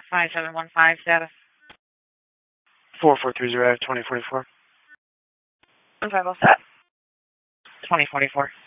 5715 status. 4430 2044. I'm sorry, what's that? 2044.